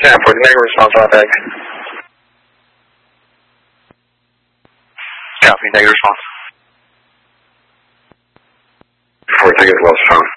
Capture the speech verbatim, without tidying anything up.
Yeah, for the negative response on that. Copy, negative response. For the ticket, lost phone.